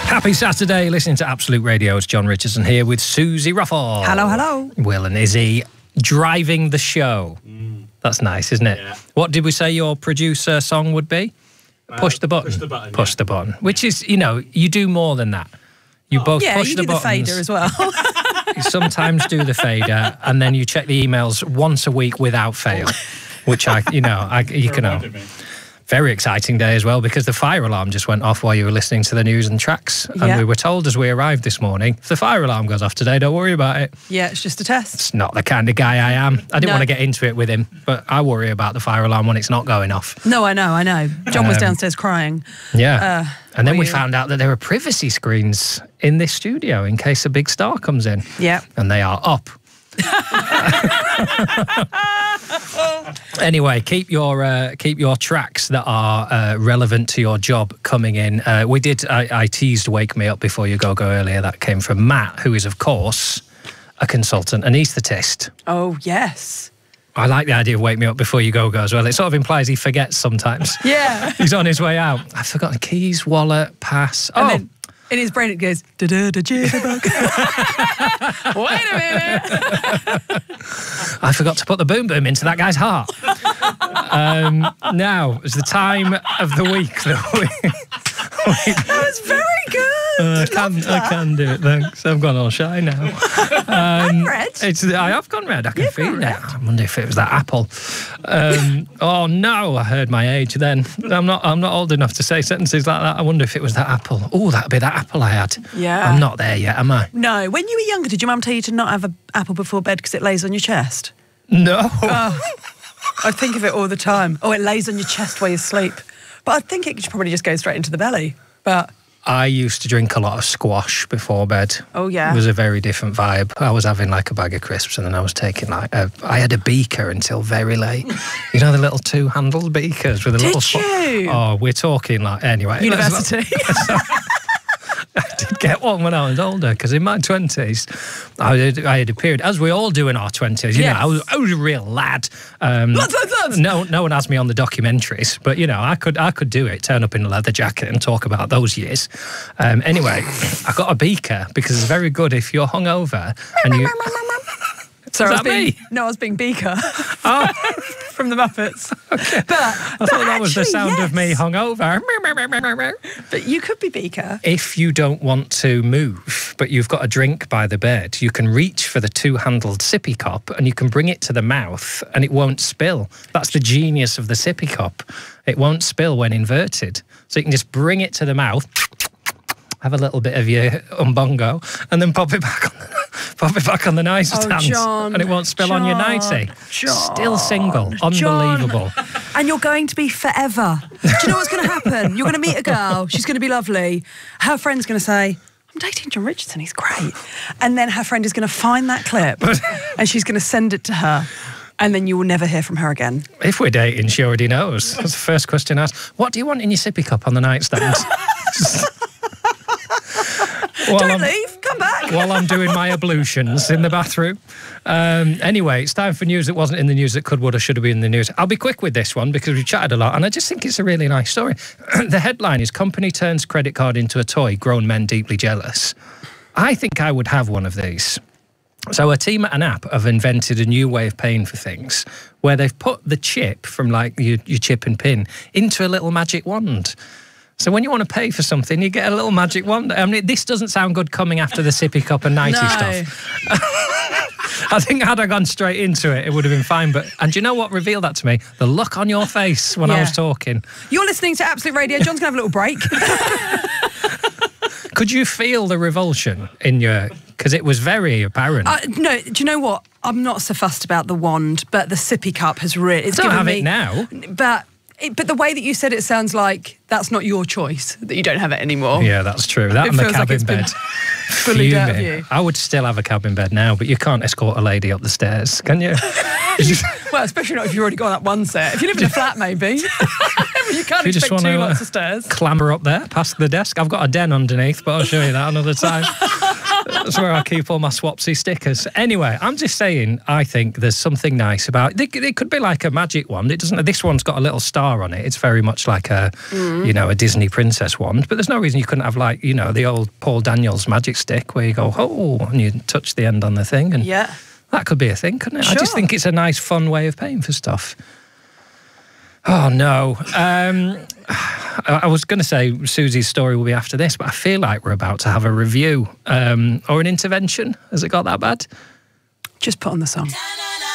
Happy Saturday, listening to Absolute Radio. It's John Richardson here with Susie Rufford. Hello, hello. Will and Izzy driving the show. That's nice, isn't it? Yeah. What did we say your producer song would be? Push the button. Push the button. Push the button. Which is, you know, you do more than that. You both Yeah, push you the do the buttons. fader as well. You sometimes do the fader, and then you check the emails once a week without fail. Which you can know. Very exciting day as well, because the fire alarm just went off while you were listening to the news and tracks. And Yeah. we were told as we arrived this morning, if the fire alarm goes off today, don't worry about it. Yeah, it's just a test. It's not the kind of guy I am. I didn't No. want to get into it with him, but I worry about the fire alarm when it's not going off. No, I know. John was downstairs crying. Yeah. And then were we you? found out that there are privacy screens in this studio in case a big star comes in. Yeah. And they are up. Anyway, keep your tracks that are relevant to your job coming in. I teased Wake Me Up Before You Go earlier. That came from Matt, who is, of course, a consultant anaesthetist. Oh, yes. I like the idea of Wake Me Up Before You Go as well. It sort of implies he forgets sometimes. Yeah. He's on his way out. I forgot the keys, wallet, pass. And then in his brain it goes, da-da-da, jitterbug. Wait a minute. I forgot to put the boom boom into that guy's heart. Now is the time of the week That was very good. I can do it, thanks. I've gone all shy now. I'm red. I have gone red. I can You've feel gone it. red. I wonder if it was that apple. Oh no! I heard my age then. I'm not old enough to say sentences like that. I wonder if it was that apple. Oh, that'd be that apple I had. Yeah. I'm not there yet, am I? No, when you were younger, did your mum tell you to not have an apple before bed because it lays on your chest? No. I think of it all the time. Oh, it lays on your chest while you sleep. But I think it should probably just go straight into the belly. But I used to drink a lot of squash before bed. Oh, yeah. It was a very different vibe. I was having like a bag of crisps and then I was taking I had a beaker until very late. You know the little two-handled beakers with a little... you? Oh, we're talking like... Anyway. University. I did get one when I was older, because in my 20s, I had a period, as we all do in our 20s, you know, I was a real lad. Lads. No one has me on the documentaries, but, you know, I could do it, turn up in a leather jacket and talk about those years. Anyway, I got a beaker, because it's very good if you're hungover and you... Sorry, Is that me? No, I was being Beaker Oh, from the Muppets. okay. But I thought that was the sound of me hungover. But you could be Beaker. If you don't want to move, but you've got a drink by the bed, you can reach for the two-handled sippy cup and you can bring it to the mouth and it won't spill. That's the genius of the sippy cup. It won't spill when inverted. So you can just bring it to the mouth, have a little bit of your umbongo, and then pop it back on the nightstand, John, and it won't spill on your nightie. John, Still single, unbelievable. And you're going to be forever. Do you know what's going to happen? You're going to meet a girl. She's going to be lovely. Her friend's going to say, I'm dating John Richardson. He's great. And then her friend is going to find that clip and she's going to send it to her. And then you will never hear from her again. If we're dating, she already knows. That's the first question asked. What do you want in your sippy cup on the nightstand? Don't leave. Come back. While I'm doing my ablutions in the bathroom. Anyway, it's time for news that wasn't in the news that could, would, or should have been in the news. I'll be quick with this one because we've chatted a lot, and I just think it's a really nice story. The headline is, Company Turns Credit Card into a Toy, Grown Men Deeply Jealous. I think I would have one of these. So a team at an app have invented a new way of paying for things where they've put the chip from like your chip and pin into a little magic wand. So when you want to pay for something, you get a little magic wand. I mean, this doesn't sound good coming after the sippy cup and nighty stuff. I think had I gone straight into it, it would have been fine. And do you know what revealed that to me? The look on your face when I was talking. You're listening to Absolute Radio. John's going to have a little break. Could you feel the revulsion in your... Because it was very apparent. No, do you know what? I'm not so fussed about the wand, but the sippy cup has really... Don't have it now. But the way that you said it sounds like that's not your choice, that you don't have it anymore. Yeah, that's true. That It and the feels like cabin it's been bed. bullied out of you. I would still have a cabin bed now, but you can't escort a lady up the stairs, can you? Well, especially not if you've already gone up one set. If you live in a flat, maybe. You can't You just expect wanna, two lots of stairs. Clamber up there, past the desk. I've got a den underneath, but I'll show you that another time. That's where I keep all my Swapsy stickers. Anyway, I'm just saying, I think there's something nice about it. It could be like a magic wand. It doesn't. This one's got a little star on it. It's very much like a, a Disney princess wand. But there's no reason you couldn't have like, the old Paul Daniels magic stick where you go, oh, and you touch the end on the thing. And that could be a thing, couldn't it? Sure. I just think it's a nice, fun way of paying for stuff. Oh, no. I was going to say Susie's story will be after this, but I feel like we're about to have a review or an intervention. Has it got that bad? Just put on the song.